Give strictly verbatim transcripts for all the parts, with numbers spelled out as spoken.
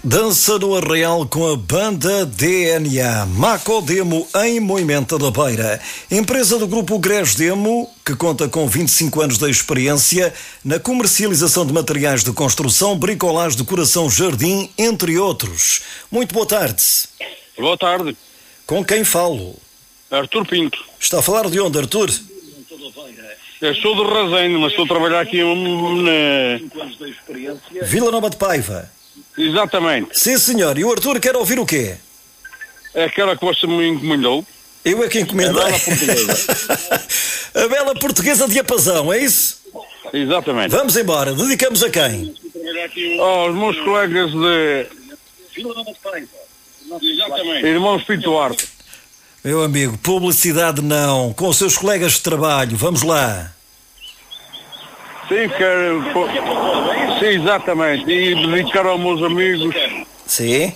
Dança no Arraial com a banda D N A. Macodemo em Moimenta da Beira. Empresa do grupo Gresdemo, que conta com vinte e cinco anos de experiência na comercialização de materiais de construção, bricolagem, decoração, jardim, entre outros. Muito boa tarde. Boa tarde. Com quem falo? Artur Pinto. Está a falar de onde, Artur? Eu sou de Razende, mas estou a trabalhar aqui na... Vila Nova de Paiva. Exatamente. Sim, senhor. E o Artur quer ouvir o quê? É aquela que você me encomendou. Eu é que encomendei. A bela portuguesa. A bela portuguesa de apazão, é isso? Exatamente. Vamos embora. Dedicamos a quem? Aos meus colegas de... Vila Nova de Paiva. Exatamente. Irmãos Pinto Duarte. Meu amigo, publicidade não. Com os seus colegas de trabalho. Vamos lá. Sim, quero... Sim, exatamente. E dedicar aos meus amigos. Sim.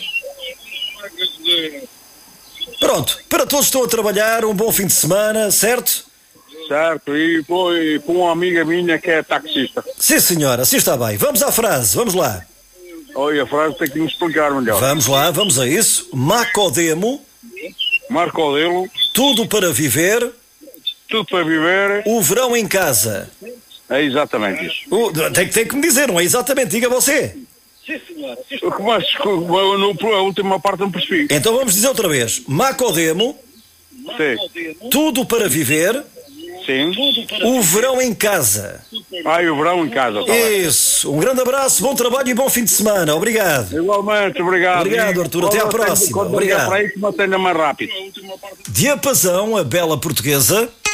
Pronto. Para todos que estão a trabalhar, um bom fim de semana, certo? Certo. E foi com uma amiga minha que é taxista. Sim, senhora. Assim está bem. Vamos à frase. Vamos lá. Olha, a frase tem que me explicar melhor. Vamos lá. Vamos a isso. Macodemo. Marcodelo. Tudo para viver. Tudo para viver. O verão em casa. É exatamente isso. O, tem, tem que me dizer, não é exatamente? Diga você. Sim, senhora. Mas no, a última parte não percebi. Então vamos dizer outra vez. Macodemo. Sim. Tudo para viver. Sim. O verão em casa. Ah, e o verão em casa. Tá bem. Isso. Um grande abraço, bom trabalho e bom fim de semana. Obrigado. Igualmente, obrigado. Obrigado, Artur. Até à próxima. Obrigado. Para aí que me atenda mais rápido. Diapasão, a bela portuguesa.